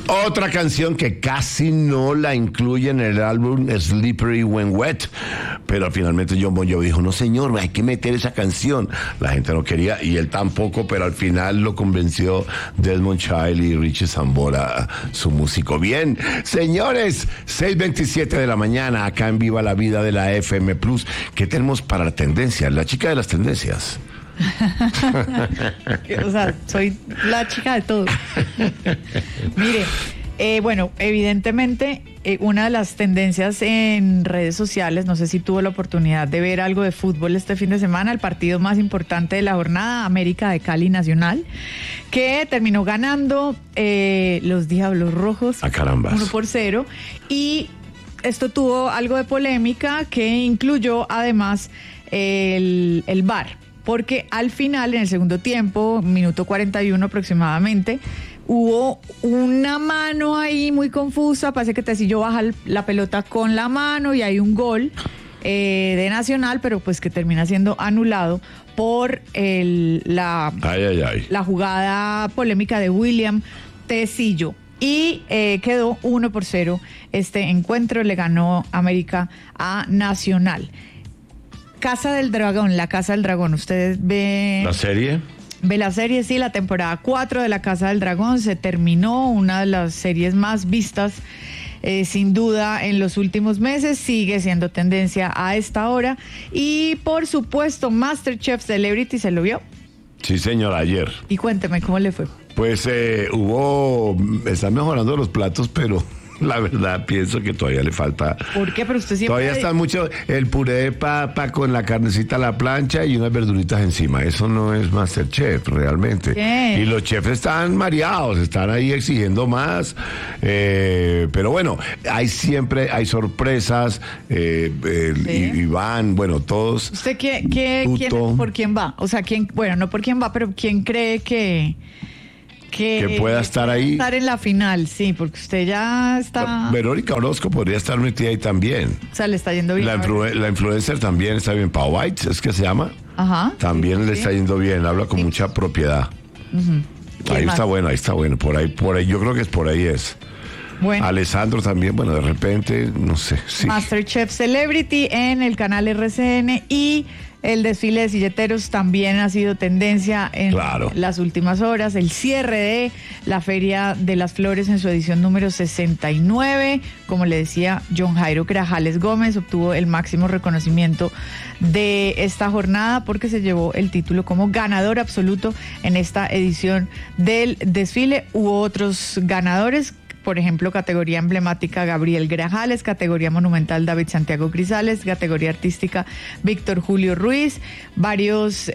Otra canción que casi no la incluye en el álbum Slippery When Wet, pero finalmente Jon Bon Jovi dijo, no señor, hay que meter esa canción. La gente no quería y él tampoco, pero al final lo convenció Desmond Child y Richie Sambora, su músico. Bien, señores, 6:27 de la mañana, acá en Viva la Vida de la FM Plus. ¿Qué tenemos para la tendencia? La chica de las tendencias. O sea, soy la chica de todo. Mire, bueno, evidentemente una de las tendencias en redes sociales, no sé si tuvo la oportunidad de ver algo de fútbol este fin de semana, el partido más importante de la jornada, América de Cali Nacional, que terminó ganando los Diablos Rojos 1-0, y esto tuvo algo de polémica que incluyó además el VAR. Porque al final, en el segundo tiempo, minuto 41 aproximadamente, hubo una mano ahí muy confusa, parece que Tecillo baja la pelota con la mano y hay un gol de Nacional, pero pues que termina siendo anulado por la jugada polémica de William Tecillo. Y quedó 1-0 este encuentro, le ganó América a Nacional. Casa del Dragón, la Casa del Dragón, ¿ustedes ven la serie? Ve la serie, sí, la temporada 4 de la Casa del Dragón se terminó, una de las series más vistas sin duda en los últimos meses, sigue siendo tendencia a esta hora. Y por supuesto, MasterChef Celebrity, ¿se lo vio? Sí, señor, ayer. Y cuénteme, ¿cómo le fue? Pues están mejorando los platos, pero la verdad pienso que todavía le falta. ¿Por qué? Pero usted siempre... Todavía está mucho el puré de papa con la carnecita a la plancha y unas verduritas encima. Eso no es MasterChef realmente. ¿Qué? Y los chefs están mareados, están ahí exigiendo más. Pero bueno, hay sorpresas. ¿Sí? Iván, bueno, todos. ¿Usted por quién va? O sea, no por quién va, pero ¿quién cree que pueda estar ahí? Estar en la final, sí, porque usted ya está... Verónica Orozco podría estar metida ahí también. O sea, le está yendo bien. La influencer también está bien. Pau White, ¿es que se llama? Ajá. También sí, le está yendo bien, habla con mucha propiedad. Uh-huh. Ahí está bueno. Por ahí, yo creo que es por ahí es. Bueno. Alessandro también, bueno, de repente, no sé. Sí. MasterChef Celebrity en el canal RCN, y el desfile de silleteros también ha sido tendencia en las últimas horas. El cierre de la Feria de las Flores en su edición número 69. Como le decía, John Jairo Grajales Gómez obtuvo el máximo reconocimiento de esta jornada porque se llevó el título como ganador absoluto en esta edición del desfile. Hubo otros ganadores. Por ejemplo, categoría emblemática Gabriel Grajales, categoría monumental David Santiago Grisales, categoría artística Víctor Julio Ruiz. Varios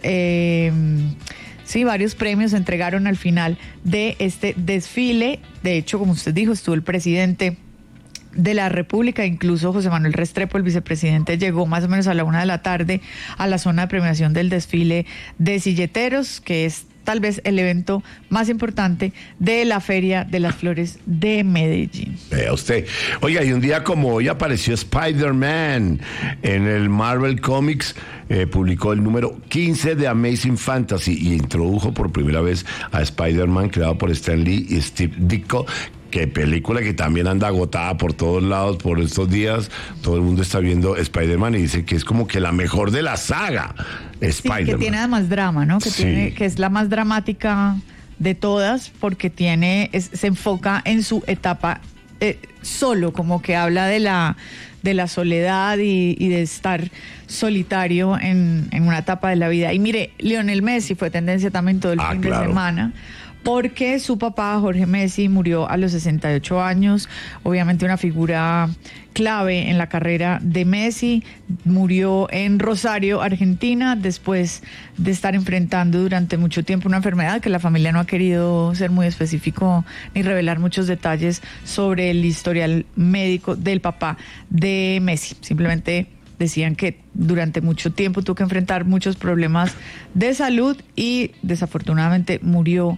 premios se entregaron al final de este desfile. De hecho, como usted dijo, estuvo el presidente de la República, incluso José Manuel Restrepo, el vicepresidente, llegó más o menos a la 1:00 p.m. a la zona de premiación del desfile de silleteros, que es tal vez el evento más importante de la Feria de las Flores de Medellín. Vea usted. Oiga, y un día como hoy apareció Spider-Man en el Marvel Comics, publicó el número 15 de Amazing Fantasy y introdujo por primera vez a Spider-Man, creado por Stan Lee y Steve Ditko. Qué película que también anda agotada por todos lados por estos días. Todo el mundo está viendo Spider-Man y dice que es como que la mejor de la saga, Spider-Man. Sí, que tiene además drama, ¿no? Que es la más dramática de todas porque se enfoca en su etapa solo, como que habla de la soledad y de estar solitario en una etapa de la vida. Y mire, Lionel Messi fue tendencia también todo el fin de semana, porque su papá, Jorge Messi, murió a los 68 años, obviamente una figura clave en la carrera de Messi. Murió en Rosario, Argentina, después de estar enfrentando durante mucho tiempo una enfermedad que la familia no ha querido ser muy específico ni revelar muchos detalles sobre el historial médico del papá de Messi. Simplemente decían que durante mucho tiempo tuvo que enfrentar muchos problemas de salud y desafortunadamente murió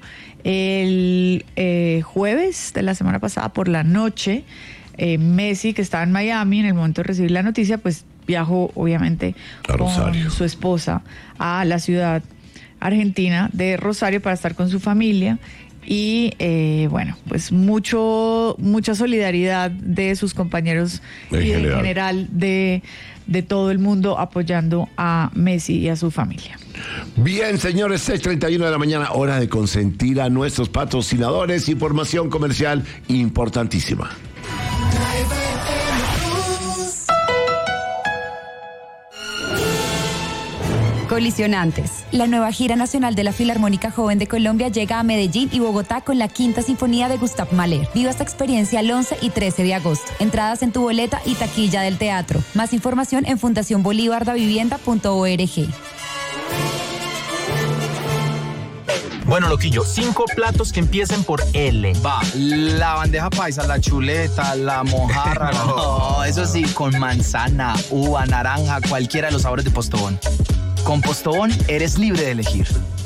el jueves de la semana pasada por la noche. Messi, que estaba en Miami en el momento de recibir la noticia, pues viajó obviamente con su esposa a la ciudad argentina de Rosario para estar con su familia. y bueno, pues mucha solidaridad de sus compañeros y en general de todo el mundo apoyando a Messi y a su familia. Bien, señores, 6:31 de la mañana, hora de consentir a nuestros patrocinadores. Información comercial importantísima. Colisionantes. La nueva gira nacional de la Filarmónica Joven de Colombia llega a Medellín y Bogotá con la Quinta Sinfonía de Gustav Mahler. Viva esta experiencia el 11 y 13 de agosto. Entradas en tu boleta y taquilla del teatro. Más información en fundacionbolivardavivienda.org. Bueno, loquillo, 5 platos que empiecen por L. Va, la bandeja paisa, la chuleta, la mojarra. No, eso sí, con manzana, uva, naranja, cualquiera de los sabores de Postobón. Con Postobón eres libre de elegir.